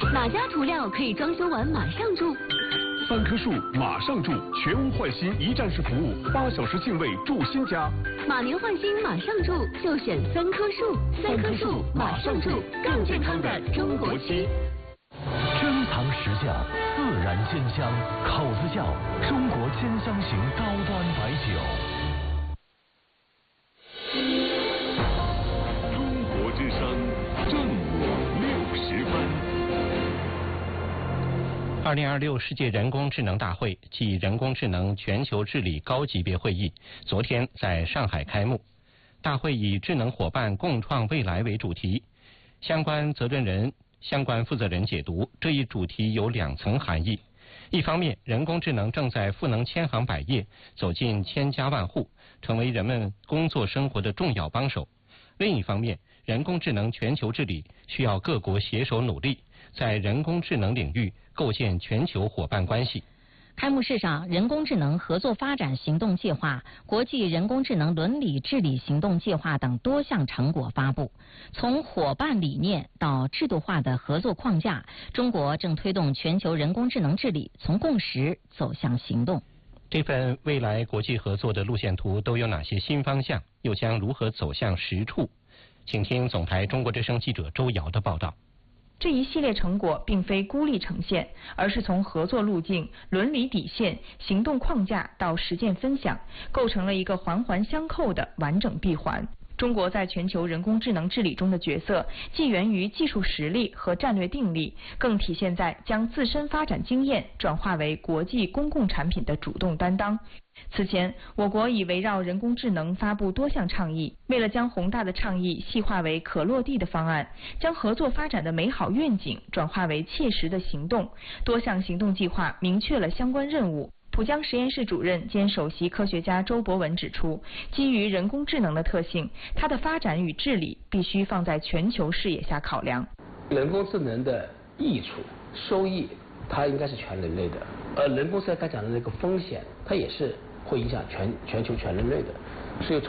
哪家涂料可以装修完马上住 ？3棵树马上住，全屋换新一站式服务，8小时净位住新家。 马年换新马上住，就选3棵树，3棵树马上住，更健康的中国漆。 珍藏实窖，自然鲜香，口子窖，中国兼香型高端白酒。 中国之声正午60分。 2026世界人工智能大会暨人工智能全球治理高级别会议昨天在上海开幕。大会以智能伙伴共创未来为主题，相关负责人解读，这一主题有2层含义。一方面，人工智能正在赋能千行百业，走进千家万户，成为人们工作生活的重要帮手。另一方面，人工智能全球治理需要各国携手努力，在人工智能领域构建全球伙伴关系。 开幕式上，人工智能合作发展行动计划、国际人工智能伦理治理行动计划等多项成果发布。从伙伴理念到制度化的合作框架，中国正推动全球人工智能治理从共识走向行动。 这份未来国际合作的路线图都有哪些新方向，又将如何走向实处？请听总台中国之声记者周瑶的报道。 这一系列成果并非孤立呈现，而是从合作路径、伦理底线、行动框架到实践分享，构成了一个环环相扣的完整闭环。中国在全球人工智能治理中的角色，既源于技术实力和战略定力，更体现在将自身发展经验转化为国际公共产品的主动担当。此前，我国已围绕人工智能发布多项倡议，为了将宏大的倡议细化为可落地的方案，将合作发展的美好愿景转化为切实的行动，多项行动计划明确了相关任务。浦江实验室主任兼首席科学家周博文指出，基于人工智能的特性，它的发展与治理必须放在全球视野下考量。 人工智能的益处、收益，它应该是全人类的，而人工智能它讲的那个风险，它也是会影响全球全人类的。所以从